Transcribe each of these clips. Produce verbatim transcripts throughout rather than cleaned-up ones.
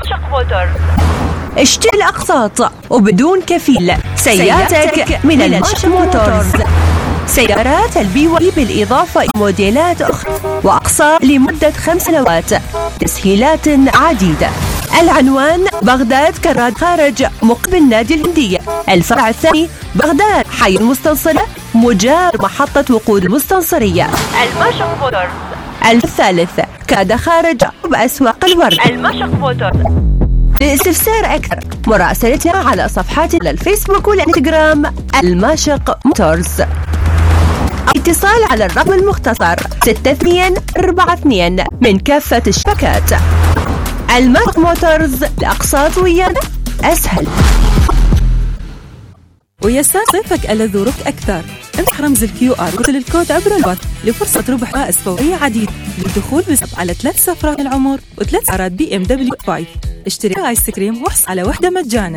المشق موتورز. اشتري الأقساط وبدون كفيل سيارتك من المشق موتورز. سيارات البي واي بالإضافة إلى موديلات أخرى وأقساط لمدة خمس سنوات، تسهيلات عديدة. العنوان بغداد كراد خارج مقبل نادي الهندية. الفرع الثاني بغداد حي المستنصرة مجار محطة وقود المستنصرية. المشق موتورز. الثالث كاد خارج بأسواق الورد. المشق موتورز. لاستفسار أكثر مراسلتنا على صفحاتنا الفيسبوك والإنستغرام المشق موتورز. اتصال على الرقم المختصر ستة اثنين أربعة اثنين من كافة الشبكات. المشق موتورز، الأقساط ويانا أسهل. ويسار صيفك ألذ وربح أكثر. امسح رمز الكيو آر وارسل الكود عبر الواتس لفرصة ربح فائز فورية عديدة للدخول بسبب على ثلاث سفرات العمر وثلاث سيارات بي ام دبليو خمسة. اشتري آيس كريم واحصل على واحدة مجانا.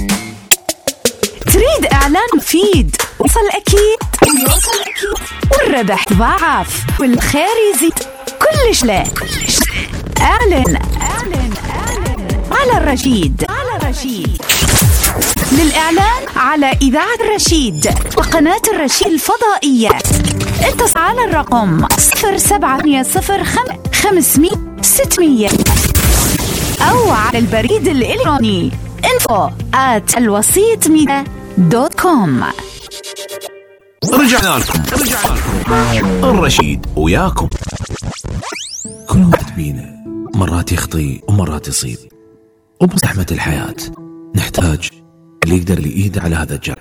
تريد إعلان مفيد وصل أكيد وصل أكيد والربح ضاعف والخير يزيد كلش لا كلش اعلن اعلن اعلن على الرشيد على الرشيد. للإعلان على إذاعة الرشيد وقناة الرشيد الفضائية اتصل على الرقم صفر سبعة صفر خمسمية ستمية أو على البريد الإلكتروني info at الوسيط ميديا دوت كوم. رجعنا لكم رجعنا لكم الرشيد وياكم. كل واحد بينا مرات يخطي ومرات يصيب، وبزحمة الحياة نحتاج اللي يقدر يقيد على هذا الجرح.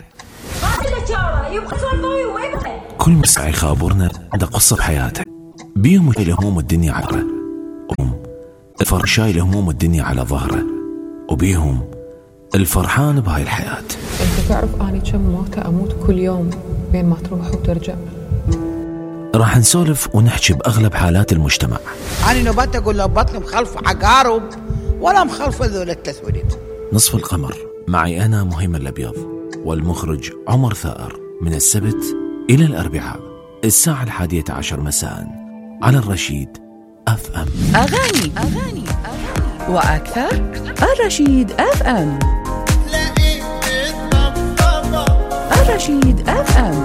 كل مساعي خابرنا عنده قصة بحياته، بيهم شايل هموم الدنيا على ظهره، وهم الفرح شايل هموم الدنيا على ظهره، وبيهم الفرحان بهاي الحياة. انت تعرف اني كم موتة اموت كل يوم بين ما تروح وترجع. راح نسولف ونحكي بأغلب حالات المجتمع. أنا نبات أقول لبطن مخلف عقارب ولا مخلف ذول التسودين. نصف القمر معي أنا مهم الأبيض والمخرج عمر ثائر، من السبت إلى الأربعاء الساعة الحادية عشر مساء على الرشيد أف أم. أغاني أغاني أغاني وأكثر الرشيد أف أم. الرشيد أف أم.